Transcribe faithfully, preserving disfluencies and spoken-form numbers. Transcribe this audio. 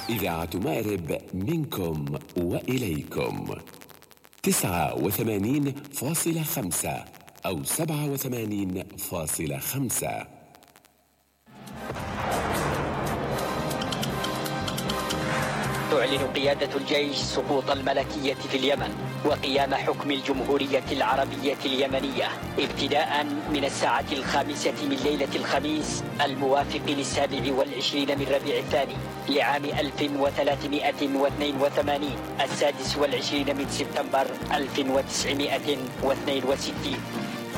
إذاعة مأرب منكم وإليكم تسعة وثمانين فاصلة خمسة أو سبعة وثمانين فاصلة خمسة. تعلن قيادة الجيش سقوط الملكية في اليمن وقيام حكم الجمهورية العربية اليمنية ابتداء من الساعة الخامسة من ليلة الخميس الموافق للسابع والعشرين من ربيع الثاني لعام ألف وثلاثمائة واثنين وثمانين السادس والعشرين من سبتمبر ألف وتسعمائة واثنين وستين.